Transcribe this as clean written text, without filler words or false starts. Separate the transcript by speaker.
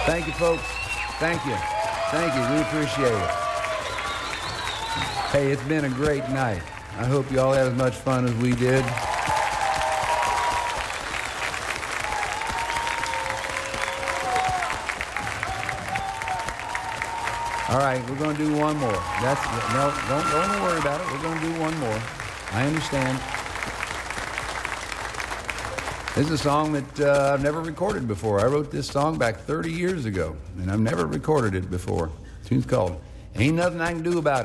Speaker 1: Thank you, folks. Thank you. Thank you. We appreciate it. Hey, it's been a great night. I hope you all had as much fun as we did. All right, we're going to do one more. Don't worry about it. We're going to do one more. I understand. This is a song that I've never recorded before. I wrote this song back 30 years ago, and I've never recorded it before. The tune's called Ain't Nothing I Can Do About It.